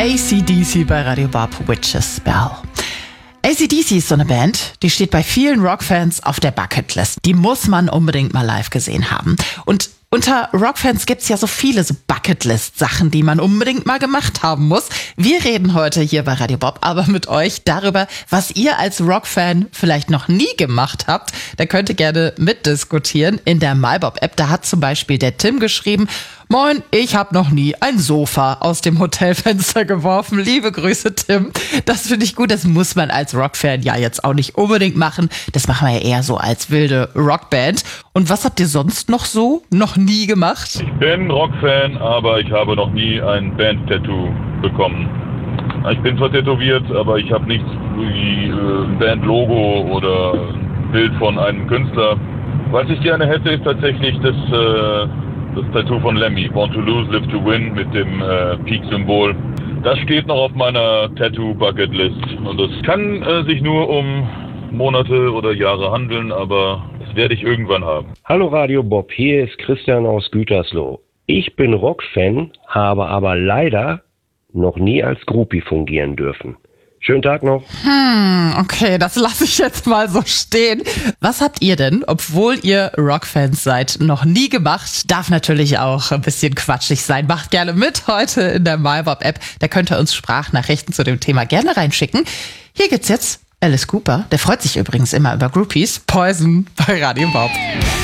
AC/DC bei Radio Bob, Witch's Spell. AC/DC ist so eine Band, die steht bei vielen Rockfans auf der Bucketlist. Die muss man unbedingt mal live gesehen haben. Und unter Rockfans gibt's ja so viele so Bucketlist-Sachen, die man unbedingt mal gemacht haben muss. Wir reden heute hier bei Radio Bob aber mit euch darüber, was ihr als Rockfan vielleicht noch nie gemacht habt. Da könnt ihr gerne mitdiskutieren in der MyBob-App. Da hat zum Beispiel der Tim geschrieben: Moin, ich habe noch nie ein Sofa aus dem Hotelfenster geworfen. Liebe Grüße, Tim. Das finde ich gut. Das muss man als Rockfan ja jetzt auch nicht unbedingt machen. Das machen wir ja eher so als wilde Rockband. Und was habt ihr sonst noch nie gemacht? Ich bin Rockfan, aber ich habe noch nie ein Band-Tattoo bekommen. Ich bin zwar tätowiert, aber ich habe nichts wie ein Band-Logo oder ein Bild von einem Künstler. Was ich gerne hätte, ist tatsächlich das Tattoo von Lemmy, Born to Lose, Live to Win, mit dem Peak-Symbol. Das steht noch auf meiner Tattoo-Bucket-List. Und das kann sich nur um Monate oder Jahre handeln, aber das werde ich irgendwann haben. Hallo Radio Bob, hier ist Christian aus Gütersloh. Ich bin Rockfan, habe aber leider noch nie als Groupie fungieren dürfen. Schönen Tag noch. Okay, das lasse ich jetzt mal so stehen. Was habt ihr denn, obwohl ihr Rockfans seid, noch nie gemacht? Darf natürlich auch ein bisschen quatschig sein. Macht gerne mit heute in der MyBob-App. Da könnt ihr uns Sprachnachrichten zu dem Thema gerne reinschicken. Hier gibt's jetzt Alice Cooper. Der freut sich übrigens immer über Groupies. Poison bei Radio Bob.